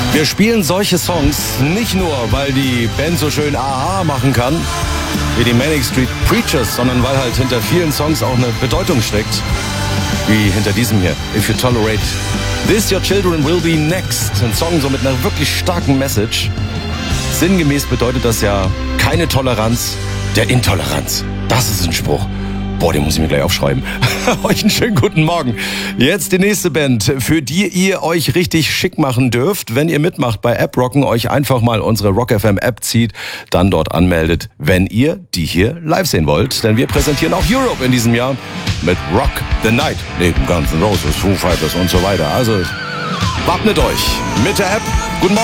Wir spielen solche Songs nicht nur, weil die Band so schön Aha machen kann, wie die Manic Street Preachers, sondern weil halt hinter vielen Songs auch eine Bedeutung steckt. Wie hinter diesem hier, If You Tolerate This, Your Children Will Be Next. Ein Song so mit einer wirklich starken Message. Sinngemäß bedeutet das ja keine Toleranz der Intoleranz. Das ist ein Spruch. Boah, den muss ich mir gleich aufschreiben. Euch einen schönen guten Morgen. Jetzt die nächste Band, für die ihr euch richtig schick machen dürft. Wenn ihr mitmacht bei App Rocken, euch einfach mal unsere Rock FM App zieht, dann dort anmeldet, wenn ihr die hier live sehen wollt. Denn wir präsentieren auch Europe in diesem Jahr mit Rock the Night. Neben Guns N' Roses, Foo Fighters und so weiter. Also wappnet euch mit der App. Guten Morgen.